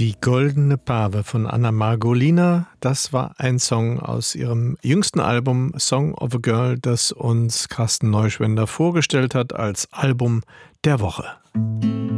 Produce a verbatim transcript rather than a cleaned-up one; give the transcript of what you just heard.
Die goldene Pave von Anna Margolina, das war ein Song aus ihrem jüngsten Album Song of a Girl, das uns Carsten Neuschwender vorgestellt hat als Album der Woche.